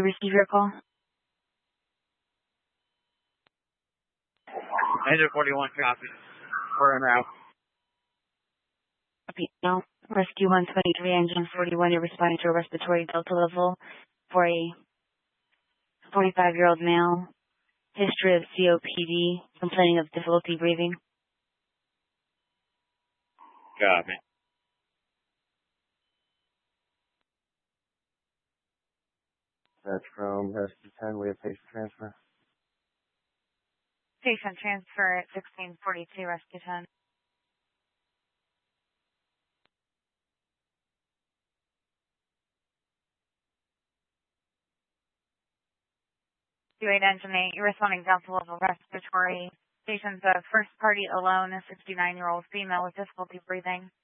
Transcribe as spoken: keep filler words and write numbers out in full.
receive your call? Engine forty-one copy. We're en route. Okay, now, Rescue one twenty-three, Engine forty-one, you're responding to a respiratory delta level for a forty-five-year-old male. History of C O P D, complaining of difficulty breathing. Got me. That's from Rescue ten. We have patient transfer. Patient transfer at sixteen forty-two, Rescue ten. Two eight Engine eight, you're responding delta level respiratory. Patient's a first party alone, a sixty-nine-year-old female with difficulty breathing.